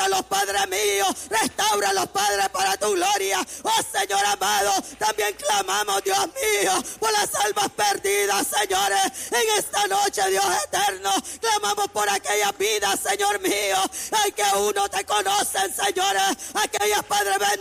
Levántalos, Padre mío. Restáuralos, Padre, para tu gloria. Oh, Señor amado, también clamamos, Dios mío, por las almas perdidas, señores. En esta noche, Dios eterno, clamamos por aquellas vidas, Señor mío, ay, que aún no te conocen, señores. Aquellas, Padre bendito,